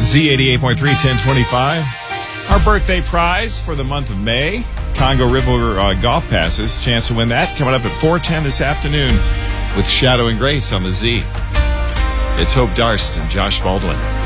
Z88.3, 1025. Our birthday prize for the month of May, Congo River golf passes. Chance to win that coming up at 4:10 this afternoon with Shadow and Grace on the Z. It's Hope Darst and Josh Baldwin.